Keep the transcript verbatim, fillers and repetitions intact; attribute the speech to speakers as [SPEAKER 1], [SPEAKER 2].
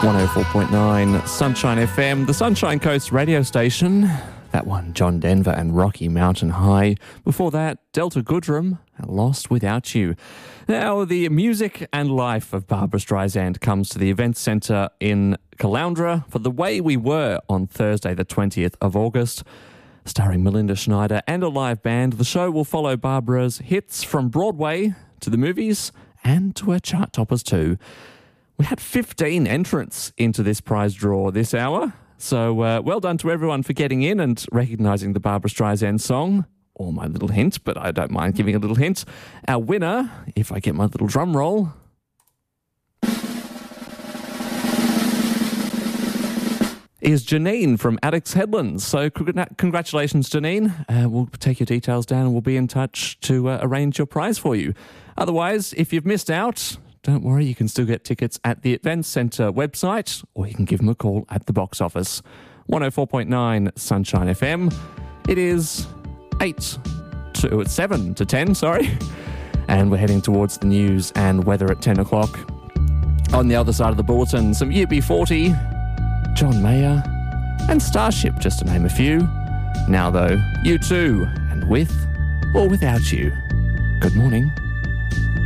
[SPEAKER 1] one oh four point nine Sunshine F M, the Sunshine Coast radio station. That one, John Denver and Rocky Mountain High. Before that, Delta Goodrem and Lost Without You. Now, the music and life of Barbra Streisand comes to the Events Centre in Caloundra for The Way We Were on Thursday, the twentieth of August. Starring Melinda Schneider and a live band, the show will follow Barbara's hits from Broadway to the movies and to her chart toppers too. We had fifteen entrants into this prize draw this hour, so uh, well done to everyone for getting in and recognising the Barbra Streisand song, or my little hint, but I don't mind giving a little hint. Our winner, if I get my little drum roll, is Janine from Addicts Headlands. So congr- congratulations, Janine. Uh, we'll take your details down and we'll be in touch to uh, arrange your prize for you. Otherwise, if you've missed out, don't worry, you can still get tickets at the Events Centre website, or you can give them a call at the box office. one oh four point nine Sunshine F M. It is eight to, it's seven to ten, sorry. And we're heading towards the news and weather at ten o'clock. On the other side of the bulletin, some U B forty, John Mayer, and Starship, just to name a few. Now though, U two, and With or Without You. Good morning.